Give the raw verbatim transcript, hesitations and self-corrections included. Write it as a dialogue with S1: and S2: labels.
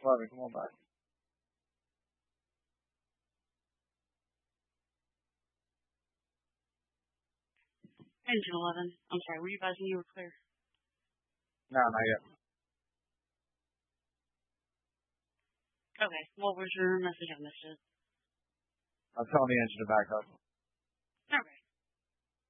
S1: eleven, come on back.
S2: Engine eleven. I'm sorry, were you advising you were clear?
S1: No, not yet.
S2: Okay, what was your message on this?
S1: I'm telling the engine to back up.
S2: Okay.